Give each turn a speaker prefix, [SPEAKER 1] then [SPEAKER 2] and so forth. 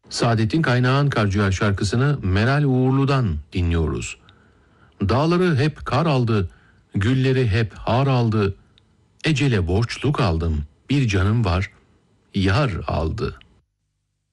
[SPEAKER 1] Saadettin Kaynağ'ın Karciğer şarkısını Meral Uğurlu'dan dinliyoruz. Dağları hep kar aldı, gülleri hep har aldı. Ecele borçlu kaldım, bir canım var, yar aldı.